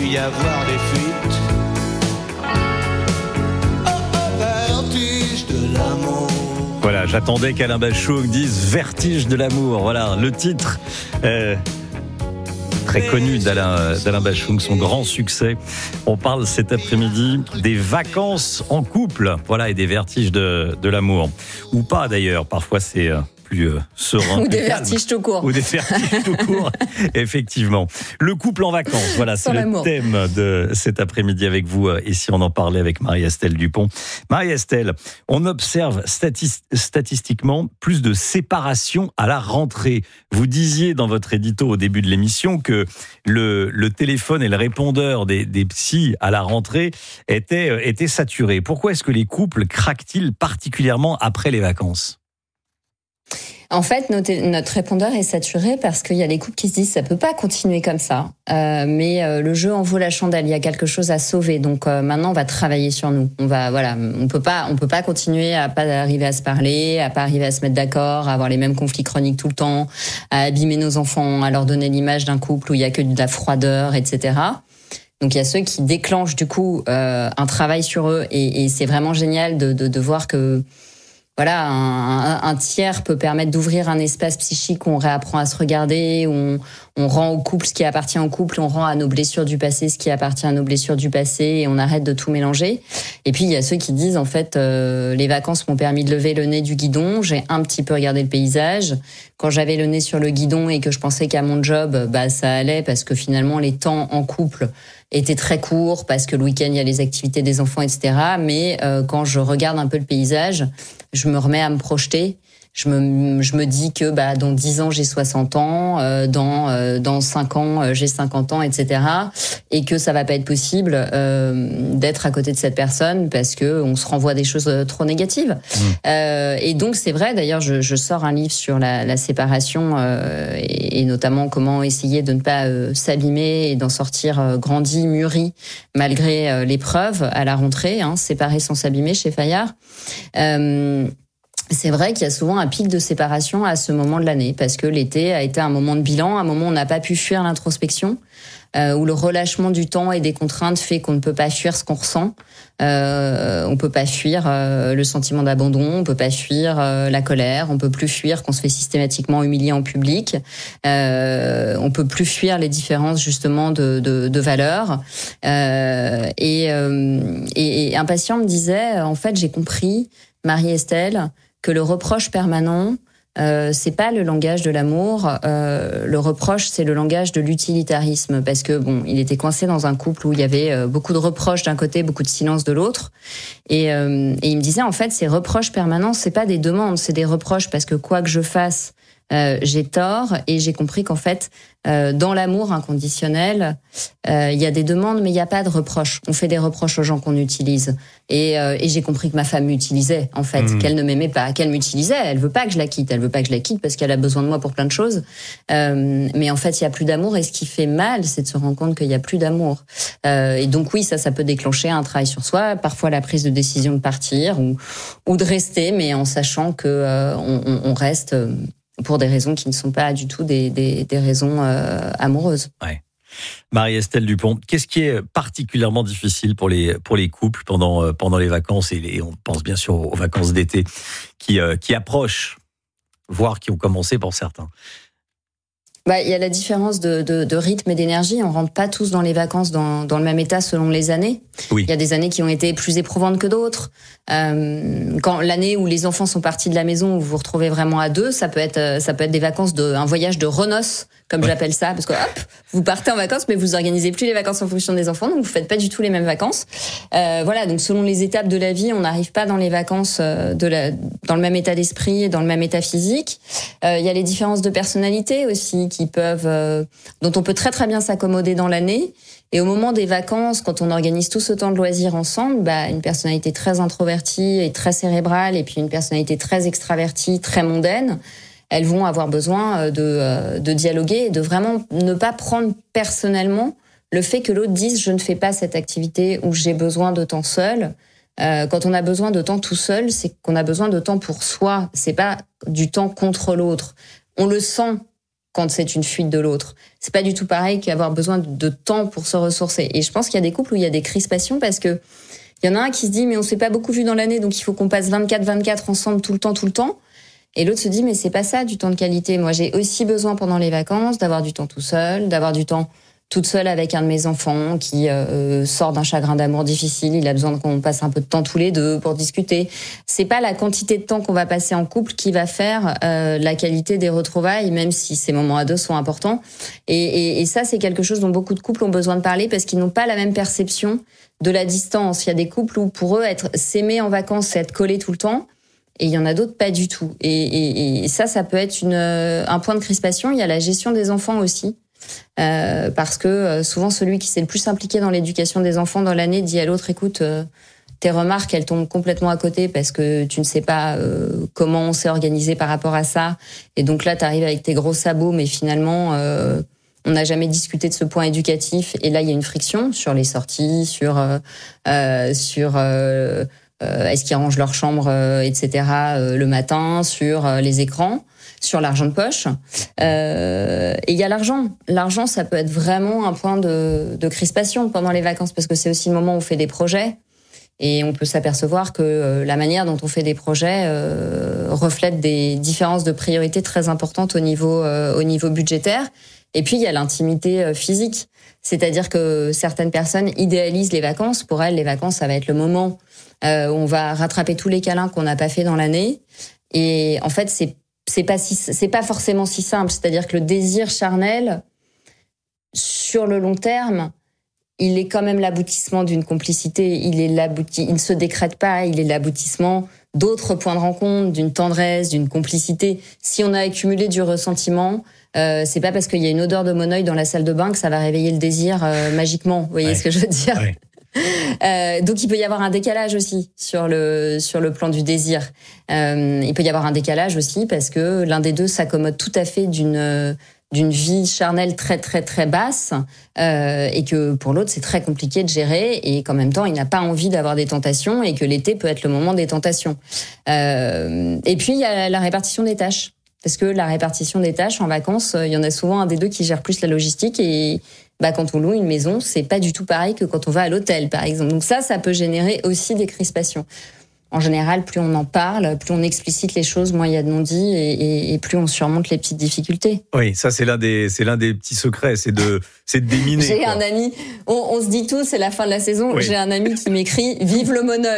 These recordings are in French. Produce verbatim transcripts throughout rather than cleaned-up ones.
y avoir des fuites. Oh, oh, vertige de l'amour. Voilà, j'attendais qu'Alain Bachung dise « Vertige de l'amour ». Voilà, le titre euh, très connu d'Alain, d'Alain Bachung, son grand succès. On parle cet après-midi des vacances en couple, voilà, et des vertiges de, de l'amour. Ou pas d'ailleurs, parfois c'est... Euh, plus euh, serein. Ou plus des calme. vertiges tout court. Ou des vertiges tout court, effectivement. Le couple en vacances, voilà, c'est le thème de cet après-midi avec vous. Et si on en parlait avec Marie-Estelle Dupont. Marie-Estelle, on observe statist- statistiquement plus de séparation à la rentrée. Vous disiez dans votre édito au début de l'émission que le, le téléphone et le répondeur des, des psys à la rentrée étaient, étaient saturés. Pourquoi est-ce que les couples craquent-ils particulièrement après les vacances ? En fait, notre, notre répondeur est saturé parce qu'il y a des couples qui se disent ça peut pas continuer comme ça. Euh, mais euh, le jeu en vaut la chandelle. Il y a quelque chose à sauver. Donc euh, maintenant, on va travailler sur nous. On va, voilà, on peut pas, on peut pas continuer à pas arriver à se parler, à pas arriver à se mettre d'accord, à avoir les mêmes conflits chroniques tout le temps, à abîmer nos enfants, à leur donner l'image d'un couple où il y a que de la froideur, et cetera. Donc il y a ceux qui déclenchent du coup euh, un travail sur eux et, et c'est vraiment génial de, de, de voir que voilà, un, un tiers peut permettre d'ouvrir un espace psychique où on réapprend à se regarder, où on, on rend au couple ce qui appartient au couple, on rend à nos blessures du passé ce qui appartient à nos blessures du passé et on arrête de tout mélanger. Et puis il y a ceux qui disent en fait euh, les vacances m'ont permis de lever le nez du guidon, j'ai un petit peu regardé le paysage. Quand j'avais le nez sur le guidon et que je pensais qu'à mon job, bah ça allait parce que finalement les temps en couple étaient très courts parce que le week-end il y a les activités des enfants, et cetera. Mais euh, quand je regarde un peu le paysage, je me remets à me projeter. Je me, je me dis que bah dans dix ans j'ai soixante ans, euh, dans euh, dans cinq ans euh, j'ai cinquante ans, et cetera. Et que ça va pas être possible euh, d'être à côté de cette personne parce que on se renvoie des choses trop négatives. Mmh. Euh, et donc c'est vrai. D'ailleurs, je, je sors un livre sur la, la séparation euh, et, et notamment comment essayer de ne pas euh, s'abîmer et d'en sortir euh, grandi, mûri malgré euh, l'épreuve à la rentrée. Hein, séparer sans s'abîmer chez Fayard. Euh, C'est vrai qu'il y a souvent un pic de séparation à ce moment de l'année, parce que l'été a été un moment de bilan, un moment où on n'a pas pu fuir l'introspection, euh, où le relâchement du temps et des contraintes fait qu'on ne peut pas fuir ce qu'on ressent. Euh, on peut pas fuir euh, le sentiment d'abandon, on peut pas fuir euh, la colère, on peut plus fuir qu'on se fait systématiquement humilier en public, euh, on peut plus fuir les différences justement de, de, de valeurs. Euh, et, euh, et, et un patient me disait, en fait, j'ai compris, Marie-Estelle, que le reproche permanent, euh, c'est pas le langage de l'amour. Euh, le reproche, c'est le langage de l'utilitarisme, parce que bon, il était coincé dans un couple où il y avait euh, beaucoup de reproches d'un côté, beaucoup de silence de l'autre, et, euh, et il me disait en fait, ces reproches permanents, c'est pas des demandes, c'est des reproches parce que quoi que je fasse, euh, j'ai tort, et j'ai compris qu'en fait, euh, dans l'amour inconditionnel, euh, il y a des demandes, mais il n'y a pas de reproches. On fait des reproches aux gens qu'on utilise. Et, euh, et j'ai compris que ma femme m'utilisait, en fait, mmh. qu'elle ne m'aimait pas, qu'elle m'utilisait. Elle veut pas que je la quitte. Elle veut pas que je la quitte parce qu'elle a besoin de moi pour plein de choses. Euh, mais en fait, il y a plus d'amour. Et ce qui fait mal, c'est de se rendre compte qu'il y a plus d'amour. Euh, et donc oui, ça, ça peut déclencher un travail sur soi. Parfois la prise de décision de partir ou ou de rester, mais en sachant que euh, on, on reste pour des raisons qui ne sont pas du tout des des, des raisons euh, amoureuses. Ouais. Marie-Estelle Dupont, qu'est-ce qui est particulièrement difficile pour les pour les couples pendant pendant les vacances, et les, on pense bien sûr aux vacances d'été qui euh, qui approchent, voire qui ont commencé pour certains? Bah, il y a la différence de, de, de rythme et d'énergie. On rentre pas tous dans les vacances dans, dans le même état selon les années. Oui. Il y a des années qui ont été plus éprouvantes que d'autres. Euh, quand l'année où les enfants sont partis de la maison, où vous vous retrouvez vraiment à deux, ça peut être ça peut être des vacances de un voyage de renoces, comme ouais. j'appelle ça, parce que hop, vous partez en vacances, mais vous organisez plus les vacances en fonction des enfants, donc vous faites pas du tout les mêmes vacances. Euh, voilà, donc selon les étapes de la vie, on n'arrive pas dans les vacances de la dans le même état d'esprit et dans le même état physique. Euh, il y a les différences de personnalité aussi qui peuvent euh, dont on peut très très bien s'accommoder dans l'année. Et au moment des vacances, quand on organise tout ce temps de loisirs ensemble, bah, une personnalité très introvertie et très cérébrale, et puis une personnalité très extravertie, très mondaine, elles vont avoir besoin de, de dialoguer et de vraiment ne pas prendre personnellement le fait que l'autre dise « je ne fais pas cette activité » ou « j'ai besoin de temps seul ». Euh, quand on a besoin de temps tout seul, c'est qu'on a besoin de temps pour soi. C'est pas du temps contre l'autre. On le sent quand c'est une fuite de l'autre. C'est pas du tout pareil qu'avoir besoin de temps pour se ressourcer. Et je pense qu'il y a des couples où il y a des crispations parce que il y en a un qui se dit mais on s'est pas beaucoup vu dans l'année, donc il faut qu'on passe vingt-quatre vingt-quatre ensemble tout le temps, tout le temps. Et l'autre se dit mais c'est pas ça du temps de qualité. Moi j'ai aussi besoin pendant les vacances d'avoir du temps tout seul, d'avoir du temps toute seule avec un de mes enfants qui euh, sort d'un chagrin d'amour difficile. Il a besoin qu'on passe un peu de temps tous les deux pour discuter. C'est pas la quantité de temps qu'on va passer en couple qui va faire euh, la qualité des retrouvailles, même si ces moments à deux sont importants. Et, et, et ça, c'est quelque chose dont beaucoup de couples ont besoin de parler parce qu'ils n'ont pas la même perception de la distance. Il y a des couples où pour eux, être s'aimer en vacances, c'est être collé tout le temps. Et il y en a d'autres pas du tout. Et, et, et ça, ça peut être une, un point de crispation. Il y a la gestion des enfants aussi. Euh, parce que euh, souvent celui qui s'est le plus impliqué dans l'éducation des enfants dans l'année dit à l'autre écoute euh, tes remarques elles tombent complètement à côté parce que tu ne sais pas euh, comment on s'est organisé par rapport à ça et donc là t'arrives avec tes gros sabots mais finalement euh, on n'a jamais discuté de ce point éducatif et là il y a une friction sur les sorties sur euh, euh, sur euh, euh, est-ce qu'ils rangent leur chambre euh, etc euh, le matin sur euh, les écrans sur l'argent de poche. Euh, et il y a l'argent. L'argent, ça peut être vraiment un point de, de crispation pendant les vacances parce que c'est aussi le moment où on fait des projets et on peut s'apercevoir que euh, la manière dont on fait des projets euh, reflète des différences de priorité très importantes au niveau, euh, au niveau budgétaire. Et puis, il y a l'intimité euh, physique. C'est-à-dire que certaines personnes idéalisent les vacances. Pour elles, les vacances, ça va être le moment euh, où on va rattraper tous les câlins qu'on n'a pas fait dans l'année. Et en fait, c'est c'est pas si, c'est pas forcément si simple. C'est-à-dire que le désir charnel, sur le long terme, il est quand même l'aboutissement d'une complicité. Il est l'abouti, il ne se décrète pas. Il est l'aboutissement d'autres points de rencontre, d'une tendresse, d'une complicité. Si on a accumulé du ressentiment, euh, c'est pas parce qu'il y a une odeur de monoeil dans la salle de bain que ça va réveiller le désir euh, magiquement. Vous voyez ouais. ce que je veux dire? Ouais. Euh, donc il peut y avoir un décalage aussi sur le sur le plan du désir. Euh, il peut y avoir un décalage aussi parce que l'un des deux s'accommode tout à fait d'une d'une vie charnelle très très très basse euh, et que pour l'autre c'est très compliqué de gérer et qu'en même temps il n'a pas envie d'avoir des tentations et que l'été peut être le moment des tentations. Euh, et puis il y a la répartition des tâches parce que la répartition des tâches en vacances, il y en a souvent un des deux qui gère plus la logistique et bah, quand on loue une maison, c'est pas du tout pareil que quand on va à l'hôtel, par exemple. Donc ça, ça peut générer aussi des crispations. En général, plus on en parle, plus on explicite les choses, moins il y a de non-dits et, et, et plus on surmonte les petites difficultés. Oui, ça c'est l'un des, c'est l'un des petits secrets, c'est de, c'est de déminer. J'ai quoi. un ami, on, on se dit tous, c'est la fin de la saison, oui. J'ai un ami qui m'écrit « Vive le monoeil ».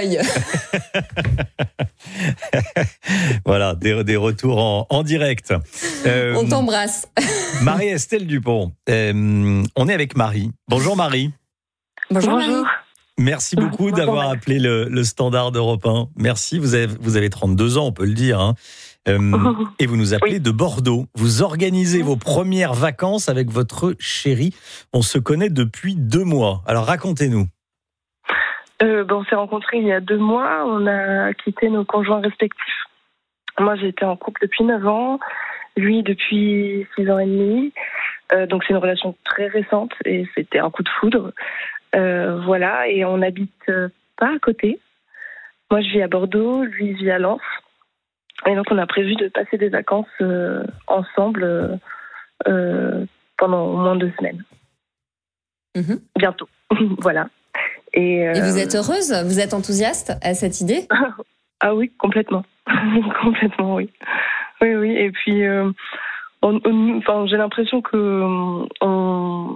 Voilà, des, des retours en, en direct. Euh, on t'embrasse. Marie-Estelle Dupont, euh, on est avec Marie. Bonjour Marie. Bonjour Marie. Merci beaucoup d'avoir appelé le, le standard d'Europe un. Merci, vous avez, vous avez trente-deux ans, on peut le dire. Hein. Euh, et vous nous appelez oui. de Bordeaux. Vous organisez vos premières vacances avec votre chéri. On se connaît depuis deux mois. Alors racontez-nous. Euh, ben, on s'est rencontrés il y a deux mois. On a quitté nos conjoints respectifs. Moi, j'ai été en couple depuis neuf ans. Lui, depuis six ans et demi. Euh, donc, c'est une relation très récente et c'était un coup de foudre. Euh, voilà, et on n'habite euh, pas à côté. Moi, je vis à Bordeaux, lui vit à Lens. Et donc, on a prévu de passer des vacances euh, ensemble euh, euh, pendant au moins deux semaines. Mm-hmm. Bientôt. Voilà. Et, euh... et vous êtes heureuse? Vous êtes enthousiaste à cette idée? Ah oui, complètement. Complètement, oui. Oui, oui. Et puis, euh, on, on, enfin, j'ai l'impression que on,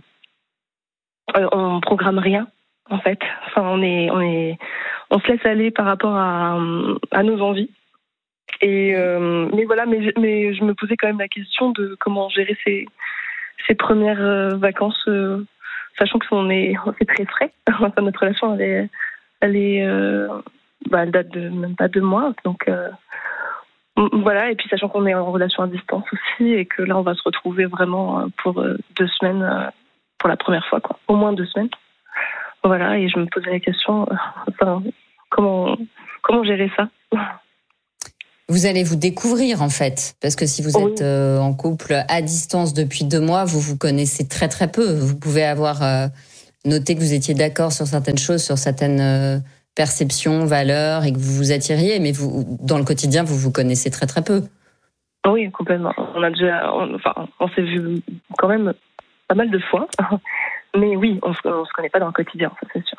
on programme rien, en fait. Enfin, on est, on est, on se laisse aller par rapport à, à nos envies. Et euh, mais voilà, mais, mais je me posais quand même la question de comment gérer ces, ces premières euh, vacances, euh, sachant que on est, c'est très frais. Enfin, notre relation, elle est, elle est, euh, bah, elle date de même pas deux mois, donc. Euh, Voilà, et puis sachant qu'on est en relation à distance aussi et que là on va se retrouver vraiment pour deux semaines pour la première fois, quoi. Au moins deux semaines. Voilà, et je me posais la question, enfin, comment, comment gérer ça? Vous allez vous découvrir en fait, parce que si vous êtes oui. euh, en couple à distance depuis deux mois, vous vous connaissez très très peu. Vous pouvez avoir euh, noté que vous étiez d'accord sur certaines choses, sur certaines... Euh, perception, valeur et que vous vous attiriez, mais vous, dans le quotidien, vous vous connaissez très très peu. Oui, complètement. On a déjà, on, enfin, on s'est vu quand même pas mal de fois. Mais oui, on se, on se connaît pas dans le quotidien, ça c'est sûr.